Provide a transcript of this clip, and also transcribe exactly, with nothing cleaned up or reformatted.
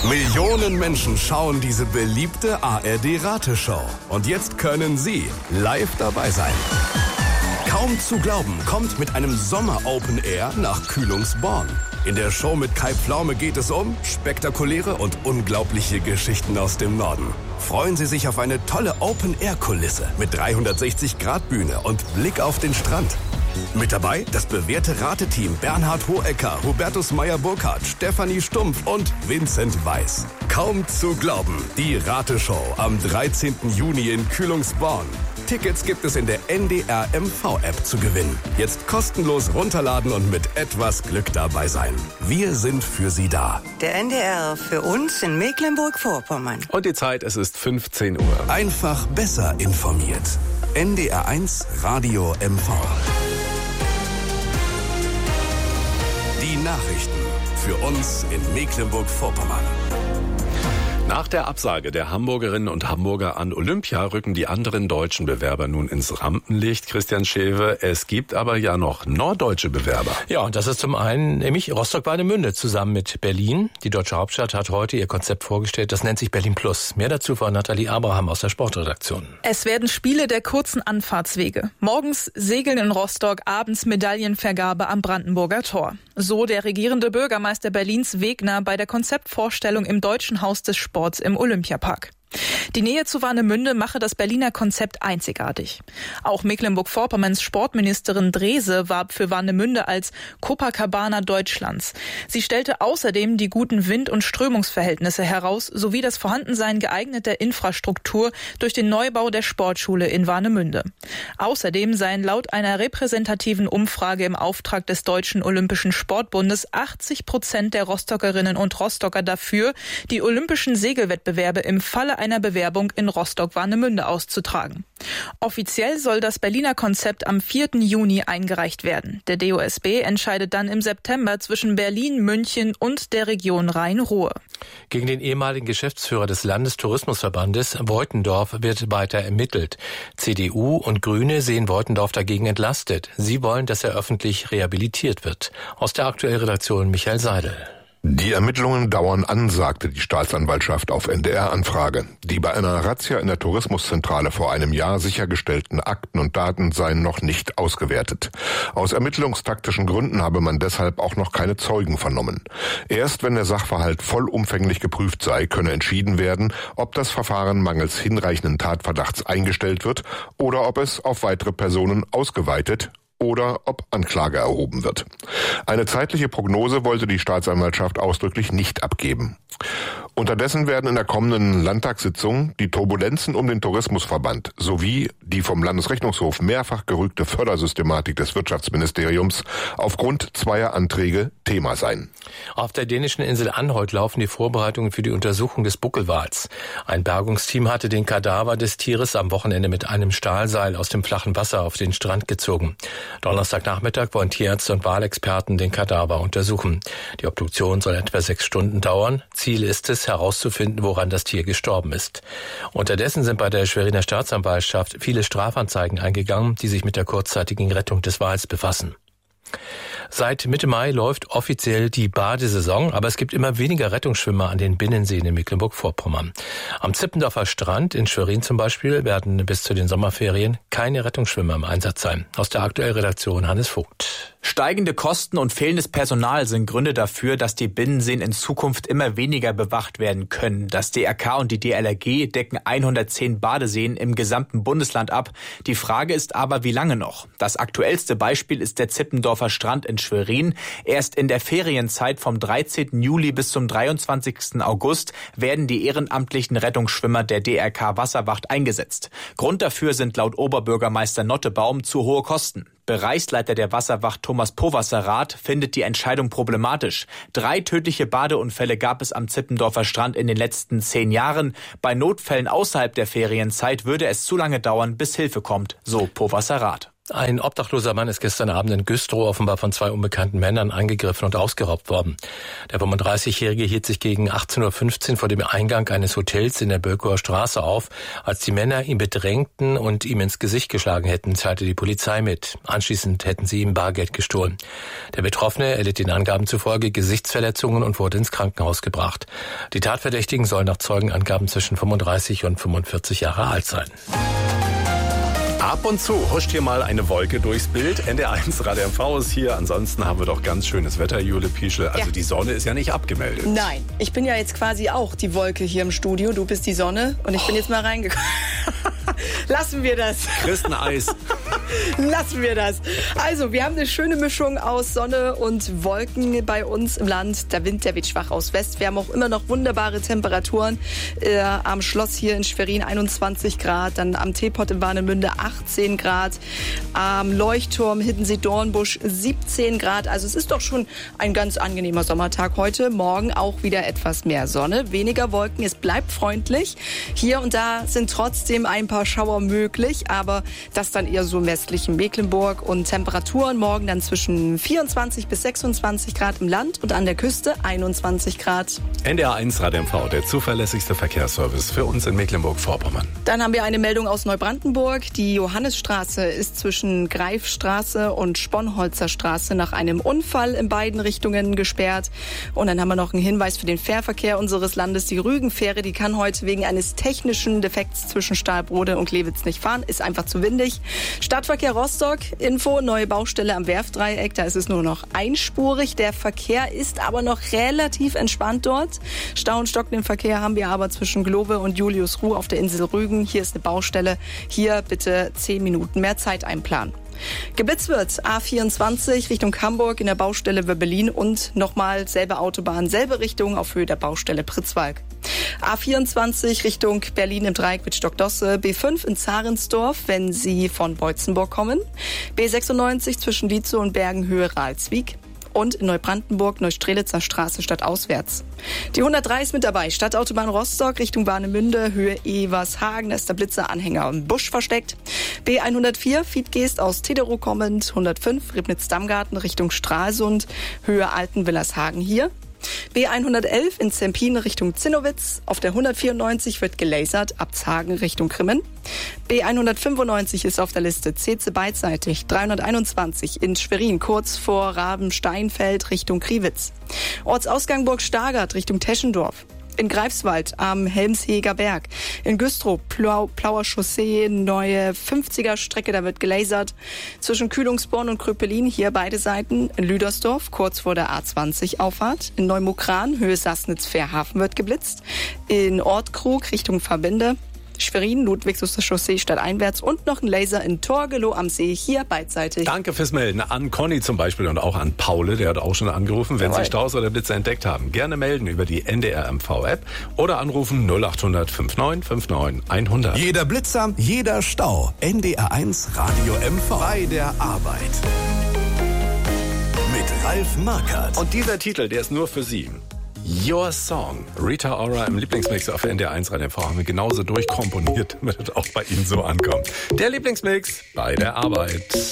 Millionen Menschen schauen diese beliebte A R D-Rateshow. Und jetzt können Sie live dabei sein. Kaum zu glauben, kommt mit einem Sommer-Open Air nach Kühlungsborn. In der Show mit Kai Pflaume geht es um spektakuläre und unglaubliche Geschichten aus dem Norden. Freuen Sie sich auf eine tolle Open-Air-Kulisse mit dreihundertsechzig Grad Bühne und Blick auf den Strand. Mit dabei das bewährte Rateteam Bernhard Hohecker, Hubertus Meyer-Burkhardt, Stefanie Stumpf und Vincent Weiss. Kaum zu glauben, die Rateshow am dreizehnten Juni in Kühlungsborn. Tickets gibt es in der N D R M V-App zu gewinnen. Jetzt kostenlos runterladen und mit etwas Glück dabei sein. Wir sind für Sie da. Der N D R für uns in Mecklenburg-Vorpommern. Und die Zeit, es ist fünfzehn Uhr. Einfach besser informiert. N D R eins Radio M V. Die Nachrichten für uns in Mecklenburg-Vorpommern. Nach der Absage der Hamburgerinnen und Hamburger an Olympia rücken die anderen deutschen Bewerber nun ins Rampenlicht. Christian Schewe, es gibt aber ja noch norddeutsche Bewerber. Ja, und das ist zum einen nämlich Rostock-Warnemünde zusammen mit Berlin. Die deutsche Hauptstadt hat heute ihr Konzept vorgestellt. Das nennt sich Berlin Plus. Mehr dazu von Nathalie Abraham aus der Sportredaktion. Es werden Spiele der kurzen Anfahrtswege. Morgens Segeln in Rostock, abends Medaillenvergabe am Brandenburger Tor. So der regierende Bürgermeister Berlins Wegner bei der Konzeptvorstellung im Deutschen Haus des Sports im Olympiapark. Die Nähe zu Warnemünde mache das Berliner Konzept einzigartig. Auch Mecklenburg-Vorpommerns Sportministerin Drese warb für Warnemünde als Copacabana Deutschlands. Sie stellte außerdem die guten Wind- und Strömungsverhältnisse heraus, sowie das Vorhandensein geeigneter Infrastruktur durch den Neubau der Sportschule in Warnemünde. Außerdem seien laut einer repräsentativen Umfrage im Auftrag des Deutschen Olympischen Sportbundes achtzig Prozent der Rostockerinnen und Rostocker dafür, die olympischen Segelwettbewerbe im Falle einer Bewerbung in Rostock-Warnemünde auszutragen. Offiziell soll das Berliner Konzept am vierten Juni eingereicht werden. Der D O S B entscheidet dann im September zwischen Berlin, München und der Region Rhein-Ruhr. Gegen den ehemaligen Geschäftsführer des Landestourismusverbandes Beutendorf wird weiter ermittelt. C D U und Grüne sehen Beutendorf dagegen entlastet. Sie wollen, dass er öffentlich rehabilitiert wird. Aus der aktuellen Redaktion Michael Seidel. Die Ermittlungen dauern an, sagte die Staatsanwaltschaft auf N D R-Anfrage. Die bei einer Razzia in der Tourismuszentrale vor einem Jahr sichergestellten Akten und Daten seien noch nicht ausgewertet. Aus ermittlungstaktischen Gründen habe man deshalb auch noch keine Zeugen vernommen. Erst wenn der Sachverhalt vollumfänglich geprüft sei, könne entschieden werden, ob das Verfahren mangels hinreichenden Tatverdachts eingestellt wird oder ob es auf weitere Personen ausgeweitet oder ob Anklage erhoben wird. Eine zeitliche Prognose wollte die Staatsanwaltschaft ausdrücklich nicht abgeben. Unterdessen werden in der kommenden Landtagssitzung die Turbulenzen um den Tourismusverband sowie die vom Landesrechnungshof mehrfach gerügte Fördersystematik des Wirtschaftsministeriums aufgrund zweier Anträge Thema sein. Auf der dänischen Insel Anholt laufen die Vorbereitungen für die Untersuchung des Buckelwals. Ein Bergungsteam hatte den Kadaver des Tieres am Wochenende mit einem Stahlseil aus dem flachen Wasser auf den Strand gezogen. Donnerstagnachmittag wollen Tierärzte und Walexperten den Kadaver untersuchen. Die Obduktion soll etwa sechs Stunden dauern. Ziel ist es, herauszufinden, woran das Tier gestorben ist. Unterdessen sind bei der Schweriner Staatsanwaltschaft viele Strafanzeigen eingegangen, die sich mit der kurzzeitigen Rettung des Wals befassen. Seit Mitte Mai läuft offiziell die Badesaison, aber es gibt immer weniger Rettungsschwimmer an den Binnenseen in Mecklenburg-Vorpommern. Am Zippendorfer Strand in Schwerin zum Beispiel werden bis zu den Sommerferien keine Rettungsschwimmer im Einsatz sein. Aus der aktuellen Redaktion Hannes Vogt. Steigende Kosten und fehlendes Personal sind Gründe dafür, dass die Binnenseen in Zukunft immer weniger bewacht werden können. Das D R K und die D L R G decken hundertzehn Badeseen im gesamten Bundesland ab. Die Frage ist aber, wie lange noch? Das aktuellste Beispiel ist der Zippendorfer Strand in Schwerin. Erst in der Ferienzeit vom dreizehnten Juli bis zum dreiundzwanzigsten August werden die ehrenamtlichen Rettungsschwimmer der D R K Wasserwacht eingesetzt. Grund dafür sind laut Oberbürgermeister Nottebaum zu hohe Kosten. Bereichsleiter der Wasserwacht Thomas Powasser-Rath findet die Entscheidung problematisch. Drei tödliche Badeunfälle gab es am Zippendorfer Strand in den letzten zehn Jahren. Bei Notfällen außerhalb der Ferienzeit würde es zu lange dauern, bis Hilfe kommt, so Powasser-Rath. Ein obdachloser Mann ist gestern Abend in Güstrow offenbar von zwei unbekannten Männern angegriffen und ausgeraubt worden. Der fünfunddreißigjährige hielt sich gegen achtzehn Uhr fünfzehn vor dem Eingang eines Hotels in der Böckower Straße auf. Als die Männer ihn bedrängten und ihm ins Gesicht geschlagen hätten, teilte die Polizei mit. Anschließend hätten sie ihm Bargeld gestohlen. Der Betroffene erlitt den Angaben zufolge Gesichtsverletzungen und wurde ins Krankenhaus gebracht. Die Tatverdächtigen sollen nach Zeugenangaben zwischen fünfunddreißig und fünfundvierzig Jahre alt sein. Ab und zu huscht hier mal eine Wolke durchs Bild. N D R eins Radio M V ist hier. Ansonsten haben wir doch ganz schönes Wetter, Jule Pieschel. Also ja. Die Sonne ist ja nicht abgemeldet. Nein, ich bin ja jetzt quasi auch die Wolke hier im Studio. Du bist die Sonne und ich oh. bin jetzt mal reingekommen. Lassen wir das. Christeneis. Lassen wir das. Also, wir haben eine schöne Mischung aus Sonne und Wolken bei uns im Land. Der Wind, der weht schwach aus West. Wir haben auch immer noch wunderbare Temperaturen. Äh, am Schloss hier in Schwerin einundzwanzig Grad, dann am Teepot in Warnemünde achtzehn Grad, am Leuchtturm Hiddensee-Dornbusch siebzehn Grad. Also es ist doch schon ein ganz angenehmer Sommertag heute. Morgen auch wieder etwas mehr Sonne, weniger Wolken. Es bleibt freundlich. Hier und da sind trotzdem ein paar Schauer möglich, aber das dann eher so im westlichen Mecklenburg. Und Temperaturen morgen dann zwischen vierundzwanzig bis sechsundzwanzig Grad im Land und an der Küste einundzwanzig Grad. N D R eins Radio M V, der zuverlässigste Verkehrsservice für uns in Mecklenburg-Vorpommern. Dann haben wir eine Meldung aus Neubrandenburg. Die Johannesstraße ist zwischen Greifstraße und Sponholzer Straße nach einem Unfall in beiden Richtungen gesperrt. Und dann haben wir noch einen Hinweis für den Fährverkehr unseres Landes. Die Rügenfähre, die kann heute wegen eines technischen Defekts zwischen Stahlbrode und Klewitz nicht fahren. Ist einfach zu windig. Stadtverkehr Rostock, Info, neue Baustelle am Werftdreieck. Da ist es nur noch einspurig. Der Verkehr ist aber noch relativ entspannt dort. Stau und stockenden Verkehr haben wir aber zwischen Globe und Juliusruh auf der Insel Rügen. Hier ist eine Baustelle. Hier bitte zehn Minuten mehr Zeit einplanen. Geblitzt wird A vierundzwanzig Richtung Hamburg in der Baustelle Wöbbelin und nochmal selbe Autobahn, selbe Richtung auf Höhe der Baustelle Pritzwalk. A vierundzwanzig Richtung Berlin im Dreieck mit Stockdosse, B fünf in Zarensdorf, wenn Sie von Beutzenburg kommen, B sechsundneunzig zwischen Dietzow und Bergenhöhe Ralswiek. Und in Neubrandenburg, Neustrelitzer Straße stadtauswärts. Die hundertdrei ist mit dabei. Stadtautobahn Rostock Richtung Warnemünde, Höhe Evershagen. Da ist der Blitzeranhänger im Busch versteckt. B hundertvier, Fiedgeest aus Tederow kommend. hundertfünf, Ribnitz-Dammgarten Richtung Stralsund, Höhe Altenwillershagen hier. B hundertelf in Zempin Richtung Zinnowitz. Auf der hundertvierundneunzig wird gelasert, Abzhagen Richtung Grimmen. B hundertfünfundneunzig ist auf der Liste Zeze beidseitig. dreihunderteinundzwanzig in Schwerin, kurz vor Rabensteinfeld Richtung Kriwitz. Ortsausgang Burg Stargard Richtung Teschendorf. In Greifswald am Helmsheger Berg. In Güstrow, Plau, Plauer Chaussee, neue fünfziger Strecke, da wird gelasert. Zwischen Kühlungsborn und Kröpelin, hier beide Seiten. In Lüdersdorf, kurz vor der A zwanzig Auffahrt. In Neumukran, Höhe Sassnitz-Fährhafen wird geblitzt. In Ortkrug Richtung Verbinde. Schwerin, Ludwigsuster Chaussee stadteinwärts und noch ein Laser in Torgelow am See, hier beidseitig. Danke fürs Melden. An Conny zum Beispiel und auch an Paule, der hat auch schon angerufen. Wenn Jawohl. Sie Staus oder Blitze entdeckt haben, gerne melden über die N D R M V-App oder anrufen null acht hundert neunundfünfzig neunundfünfzig hundert. Jeder Blitzer, jeder Stau. N D R eins Radio M V. Bei der Arbeit. Mit Ralf Markert. Und dieser Titel, der ist nur für Sie. Your Song. Rita Ora im Lieblingsmix auf N D R eins Radio M V haben wir genauso durchkomponiert, damit es auch bei Ihnen so ankommt. Der Lieblingsmix bei der Arbeit.